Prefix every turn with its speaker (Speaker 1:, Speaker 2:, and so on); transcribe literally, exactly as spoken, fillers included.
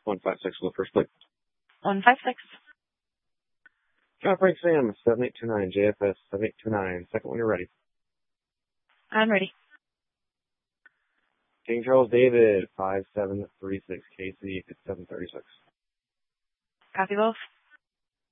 Speaker 1: one five six for the first plate.
Speaker 2: one five six.
Speaker 1: John Frank Sam, seven eight two nine, J F S seven eight two nine. Second when you're ready.
Speaker 2: I'm ready.
Speaker 1: King Charles David, five seven three six, K C, seven thirty-six.
Speaker 2: Copy both.